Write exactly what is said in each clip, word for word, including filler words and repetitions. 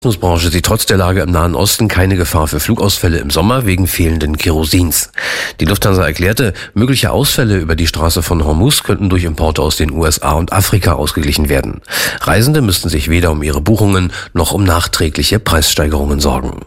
Die Tourismusbranche sieht trotz der Lage im Nahen Osten keine Gefahr für Flugausfälle im Sommer wegen fehlenden Kerosins. Die Lufthansa erklärte, mögliche Ausfälle über die Straße von Hormuz könnten durch Importe aus den U S A und Afrika ausgeglichen werden. Reisende müssten sich weder um ihre Buchungen noch um nachträgliche Preissteigerungen sorgen.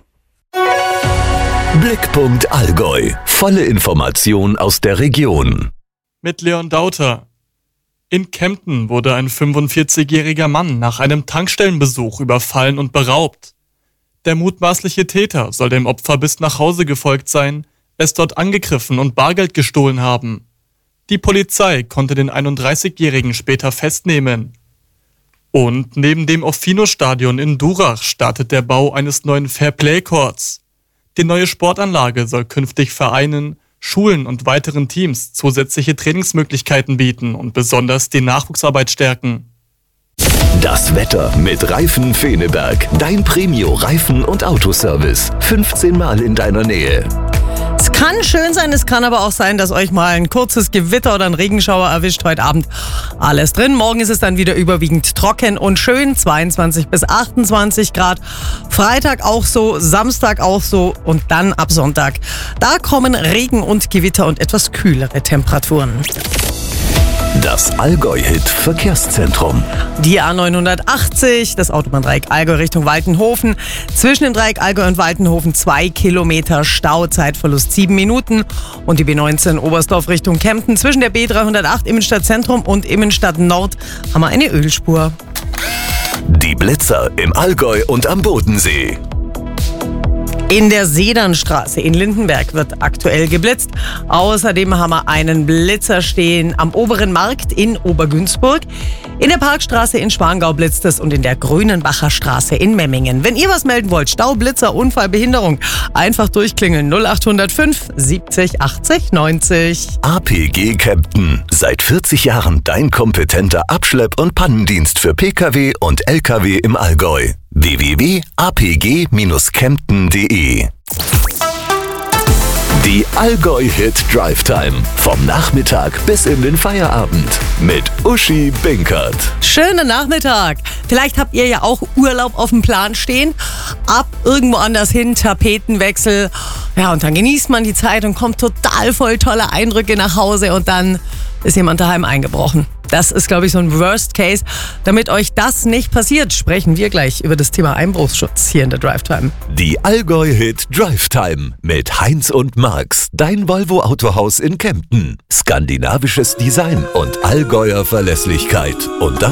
Blickpunkt Allgäu. Volle Information aus der Region. Mit Leon Dauter. In Kempten wurde ein fünfundvierzigjähriger Mann nach einem Tankstellenbesuch überfallen und beraubt. Der mutmaßliche Täter soll dem Opfer bis nach Hause gefolgt sein, es dort angegriffen und Bargeld gestohlen haben. Die Polizei konnte den einunddreißigjährigen später festnehmen. Und neben dem Offino-Stadion in Durach startet der Bau eines neuen Fairplay-Courts. Die neue Sportanlage soll künftig Vereinen, Schulen und weiteren Teams zusätzliche Trainingsmöglichkeiten bieten und besonders die Nachwuchsarbeit stärken. Das Wetter mit Reifen Feneberg. Dein Premio-Reifen- und Autoservice. fünfzehn Mal in deiner Nähe. Es kann schön sein, es kann aber auch sein, dass euch mal ein kurzes Gewitter oder ein Regenschauer erwischt heute Abend. Alles drin. Morgen ist es dann wieder überwiegend trocken und schön. zweiundzwanzig bis achtundzwanzig Grad. Freitag auch so, Samstag auch so und dann ab Sonntag. Da kommen Regen und Gewitter und etwas kühlere Temperaturen. Das Allgäu-Hit-Verkehrszentrum. Die A neunhundertachtzig, das Autobahndreieck Allgäu Richtung Waltenhofen. Zwischen dem Dreieck Allgäu und Waltenhofen zwei Kilometer Stau, Zeitverlust sieben Minuten. Und die B neunzehn Oberstdorf Richtung Kempten. Zwischen der B dreihundertacht Immenstadt Zentrum und Immenstadt Nord haben wir eine Ölspur. Die Blitzer im Allgäu und am Bodensee. In der Sedernstraße in Lindenberg wird aktuell geblitzt. Außerdem haben wir einen Blitzer stehen am Oberen Markt in Obergünzburg. In der Parkstraße in Schwangau blitzt es und in der Grünenbacher Straße in Memmingen. Wenn ihr was melden wollt, Stau, Blitzer, Unfall, Behinderung, einfach durchklingeln null acht null fünf siebzig achtzig neunzig. A P G Kempten. Seit vierzig Jahren dein kompetenter Abschlepp- und Pannendienst für Pkw und Lkw im Allgäu. w w w punkt a p g dash kempten punkt d e. Die Allgäu-Hit Drive Time. Vom Nachmittag bis in den Feierabend. Mit Uschi Binkert. Schönen Nachmittag. Vielleicht habt ihr ja auch Urlaub auf dem Plan stehen. Ab irgendwo anders hin, Tapetenwechsel. Ja, und dann genießt man die Zeit und kommt total voll tolle Eindrücke nach Hause und dann ist jemand daheim eingebrochen. Das ist, glaube ich, so ein Worst Case. Damit euch das nicht passiert, sprechen wir gleich über das Thema Einbruchsschutz hier in der Drive Time. Die Allgäu-Hit Drive Time mit Heinz und Marx, dein Volvo Autohaus in Kempten. Skandinavisches Design und Allgäuer Verlässlichkeit. Und das